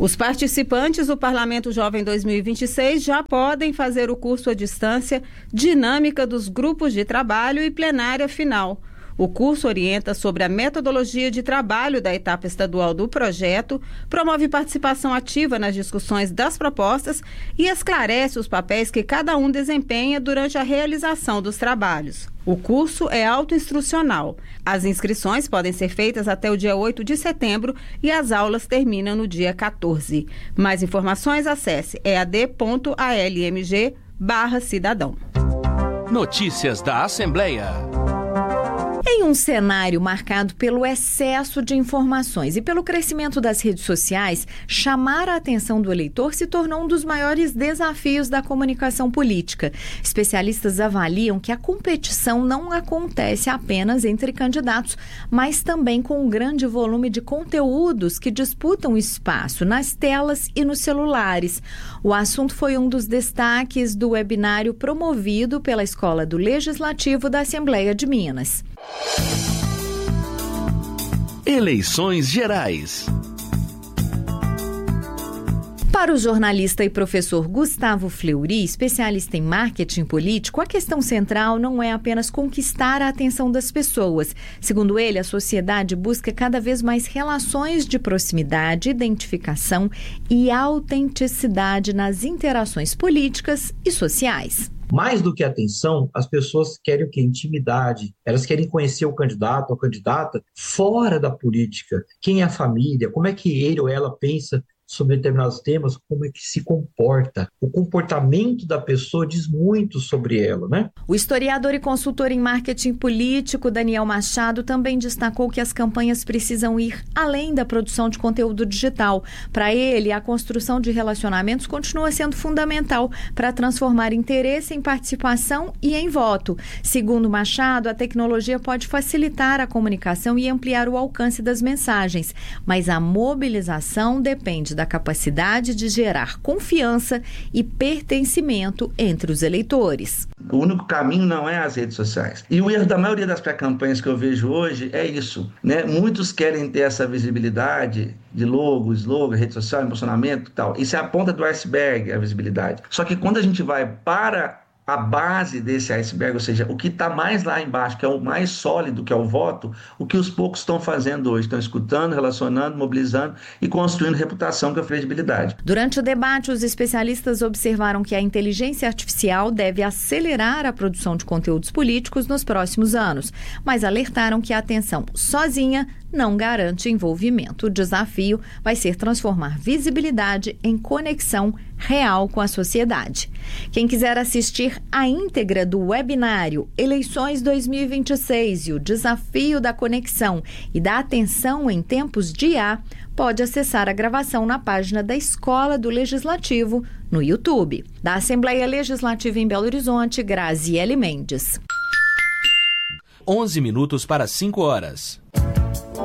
Os participantes do Parlamento Jovem 2026 já podem fazer o curso à distância Dinâmica dos Grupos de Trabalho e Plenária Final. O curso orienta sobre a metodologia de trabalho da etapa estadual do projeto, promove participação ativa nas discussões das propostas e esclarece os papéis que cada um desempenha durante a realização dos trabalhos. O curso é autoinstrucional. As inscrições podem ser feitas até o dia 8 de setembro e as aulas terminam no dia 14. Mais informações, acesse ead.almg/cidadão. Notícias da Assembleia. Em um cenário marcado pelo excesso de informações e pelo crescimento das redes sociais, chamar a atenção do eleitor se tornou um dos maiores desafios da comunicação política. Especialistas avaliam que a competição não acontece apenas entre candidatos, mas também com um grande volume de conteúdos que disputam espaço nas telas e nos celulares. O assunto foi um dos destaques do webinário promovido pela Escola do Legislativo da Assembleia de Minas. Eleições gerais. Para o jornalista e professor Gustavo Fleury, especialista em marketing político, a questão central não é apenas conquistar a atenção das pessoas. Segundo ele, a sociedade busca cada vez mais relações de proximidade, identificação e autenticidade nas interações políticas e sociais. Mais do que atenção, as pessoas querem o quê? Intimidade. Elas querem conhecer o candidato ou a candidata fora da política. Quem é a família? Como é que ele ou ela pensa sobre determinados temas, como é que se comporta. O comportamento da pessoa diz muito sobre ela, né? O historiador e consultor em marketing político Daniel Machado também destacou que as campanhas precisam ir além da produção de conteúdo digital. Para ele, a construção de relacionamentos continua sendo fundamental para transformar interesse em participação e em voto. Segundo Machado, a tecnologia pode facilitar a comunicação e ampliar o alcance das mensagens, mas a mobilização depende da capacidade de gerar confiança e pertencimento entre os eleitores. O único caminho não é as redes sociais. E o erro da maioria das pré-campanhas que eu vejo hoje é isso, né? Muitos querem ter essa visibilidade de logo, slogan, rede social, impulsionamento e tal. Isso é a ponta do iceberg, a visibilidade. Só que quando a gente vai para a base desse iceberg, ou seja, o que está mais lá embaixo, que é o mais sólido, que é o voto, o que os poucos estão fazendo hoje, estão escutando, relacionando, mobilizando e construindo reputação, que é a credibilidade. Durante o debate, os especialistas observaram que a inteligência artificial deve acelerar a produção de conteúdos políticos nos próximos anos, mas alertaram que a atenção sozinha não garante envolvimento. O desafio vai ser transformar visibilidade em conexão real com a sociedade. Quem quiser assistir a íntegra do webinário Eleições 2026 e o desafio da conexão e da atenção em tempos de IA, pode acessar a gravação na página da Escola do Legislativo no YouTube. Da Assembleia Legislativa em Belo Horizonte, Graziele Mendes. 11 minutos para 5 horas.